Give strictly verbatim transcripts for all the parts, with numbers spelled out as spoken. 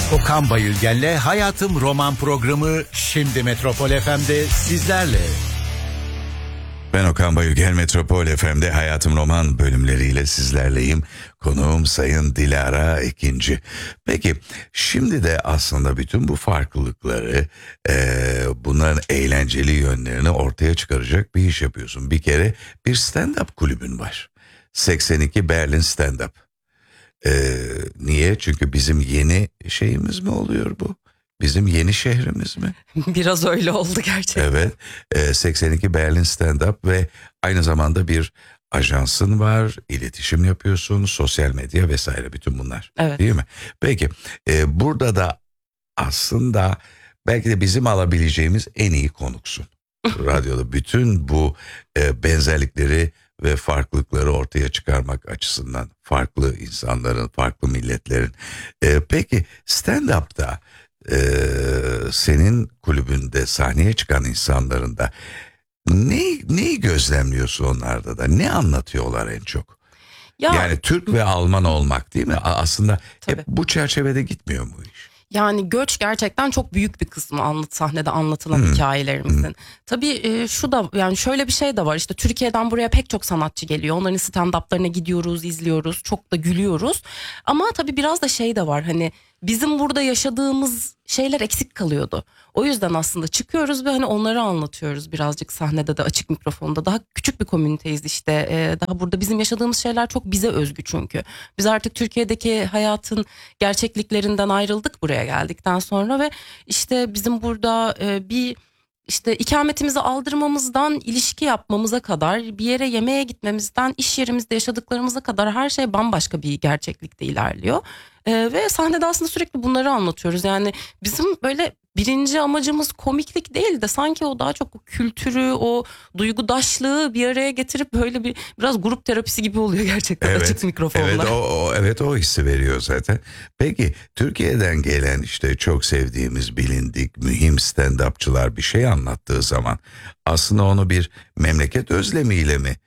Okan Bayülgen'le Hayatım Roman programı şimdi Metropol F M'de sizlerle. Ben Okan Bayülgen, Metropol F M'de Hayatım Roman bölümleriyle sizlerleyim. Konuğum Sayın Dilara Ekinci. Peki şimdi de aslında bütün bu farklılıkları, e, bunların eğlenceli yönlerini ortaya çıkaracak bir iş yapıyorsun. Bir kere bir stand-up kulübün var. seksen iki Berlin Stand-up. E, niye? Çünkü bizim yeni şeyimiz mi oluyor bu? Bizim yeni şehrimiz mi? Biraz öyle oldu gerçekten. Evet. E, seksen iki Berlin Stand-up ve aynı zamanda bir ajansın var, iletişim yapıyorsun, sosyal medya vesaire, bütün bunlar. Evet. Değil mi? Peki e, burada da aslında belki de bizim alabileceğimiz en iyi konuksun. Radyoda bütün bu e, benzerlikleri ve farklılıkları ortaya çıkarmak açısından, farklı insanların, farklı milletlerin. E, peki stand-up'ta Ee, senin kulübünde sahneye çıkan insanların da ne, neyi gözlemliyorsun onlarda da? Ne anlatıyorlar en çok? Ya, yani Türk ve Alman olmak değil mi? Aslında tabii. Hep bu çerçevede gitmiyor mu iş? Yani göç gerçekten çok büyük bir kısmı anlat sahnede anlatılan hmm. hikayelerimizin. Hmm. Tabii e, şu da, yani şöyle bir şey de var. İşte Türkiye'den buraya pek çok sanatçı geliyor. Onların stand-up'larına gidiyoruz, izliyoruz. Çok da gülüyoruz. Ama tabii biraz da şey de var. Hani bizim burada yaşadığımız şeyler eksik kalıyordu. O yüzden aslında çıkıyoruz ve hani onları anlatıyoruz birazcık sahnede de, açık mikrofonda. Daha küçük bir komüniteyiz işte. Ee, daha burada bizim yaşadığımız şeyler çok bize özgü çünkü. Biz artık Türkiye'deki hayatın gerçekliklerinden ayrıldık buraya geldikten sonra ve işte bizim burada e, bir işte ikametimizi aldırmamızdan ilişki yapmamıza kadar, bir yere yemeğe gitmemizden iş yerimizde yaşadıklarımıza kadar her şey bambaşka bir gerçeklikte ilerliyor. Ee, ve sahnede aslında sürekli bunları anlatıyoruz. Yani bizim böyle birinci amacımız komiklik değil de sanki o daha çok o kültürü, o duygudaşlığı bir araya getirip böyle bir biraz grup terapisi gibi oluyor gerçekten, evet, açık mikrofonla. Evet o, o, evet o hissi veriyor zaten. Peki Türkiye'den gelen işte çok sevdiğimiz, bilindik, mühim stand-upçılar bir şey anlattığı zaman aslında onu bir memleket özlemiyle mi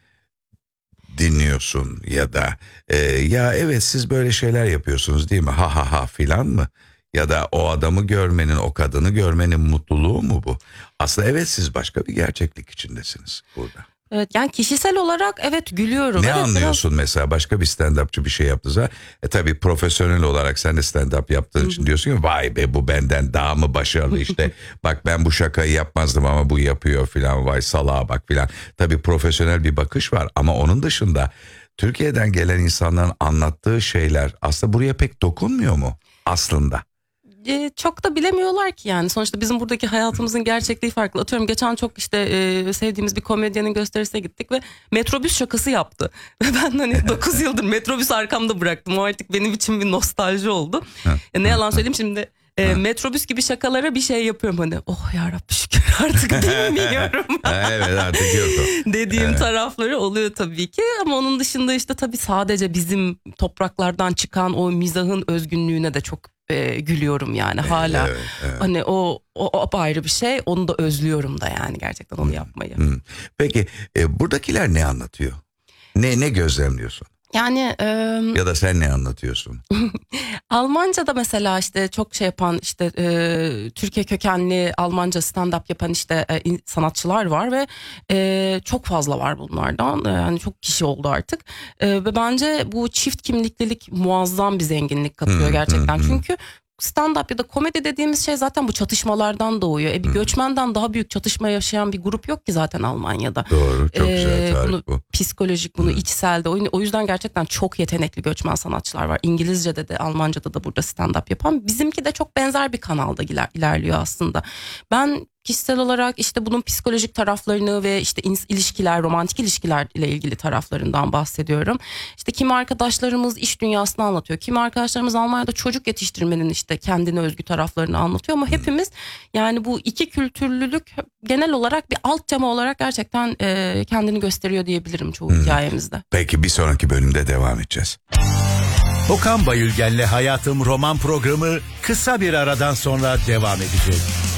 dinliyorsun ya da e, ya evet siz böyle şeyler yapıyorsunuz değil mi, ha ha ha filan mı? Ya da o adamı görmenin, o kadını görmenin mutluluğu mu bu? Aslında evet siz başka bir gerçeklik içindesiniz burada. Evet, yani kişisel olarak evet gülüyorum. Ne evet, anlıyorsun biraz... mesela başka bir stand-upçı bir şey yaptığı zaman? E tabii profesyonel olarak sen de stand-up yaptığın için diyorsun ki vay be bu benden daha mı başarılı işte. Bak ben bu şakayı yapmazdım ama bu yapıyor filan, vay salağa bak filan. Tabii profesyonel bir bakış var ama onun dışında Türkiye'den gelen insanların anlattığı şeyler aslında buraya pek dokunmuyor mu aslında? Ee, çok da bilemiyorlar ki yani. Sonuçta bizim buradaki hayatımızın gerçekliği farklı. Atıyorum geçen çok işte e, sevdiğimiz bir komedyenin gösterisine gittik ve metrobüs şakası yaptı. Ve ben hani dokuz yıldır metrobüs arkamda bıraktım. O artık benim için bir nostalji oldu. Ya ne yalan söyleyeyim şimdi e, metrobüs gibi şakalara bir şey yapıyorum hani. Oh yarabbim şükür artık bilmiyorum. Evet artık yok o. Dediğim evet. tarafları oluyor tabii ki. Ama onun dışında işte tabii sadece bizim topraklardan çıkan o mizahın özgünlüğüne de çok E, gülüyorum yani hala. Evet, evet. Hani o, o o ayrı bir şey. Onu da özlüyorum da yani gerçekten onu yapmayı. Hmm. Peki e, buradakiler ne anlatıyor? Ne ne gözlemliyorsun? Yani e, ya da sen ne anlatıyorsun? Almanca'da mesela işte çok şey yapan işte e, Türkiye kökenli Almanca stand-up yapan işte e, sanatçılar var ve e, çok fazla var bunlardan. E, yani çok kişi oldu artık. E, ve bence bu çift kimliklilik muazzam bir zenginlik katıyor hmm, gerçekten. Hmm, Çünkü stand-up ya da komedi dediğimiz şey zaten bu çatışmalardan doğuyor. E bir göçmenden daha büyük çatışma yaşayan bir grup yok ki zaten Almanya'da. Doğru, çok ee, güzel tarif bunu, bu. Psikolojik, bunu hmm. içsel de. O yüzden gerçekten çok yetenekli göçmen sanatçılar var. İngilizce'de de, Almanca'da da burada stand-up yapan. Bizimki de çok benzer bir kanalda ilerliyor aslında. Ben kişisel olarak işte bunun psikolojik taraflarını ve işte ilişkiler, romantik ilişkilerle ilgili taraflarından bahsediyorum. İşte kimi arkadaşlarımız iş dünyasını anlatıyor. Kimi arkadaşlarımız Almanya'da çocuk yetiştirmenin işte kendine özgü taraflarını anlatıyor. Ama hepimiz yani bu iki kültürlülük genel olarak bir alt tema olarak gerçekten e, kendini gösteriyor diyebilirim çoğu hmm. hikayemizde. Peki bir sonraki bölümde devam edeceğiz. Okan Bayülgen'le Hayatım Roman programı kısa bir aradan sonra devam edecek.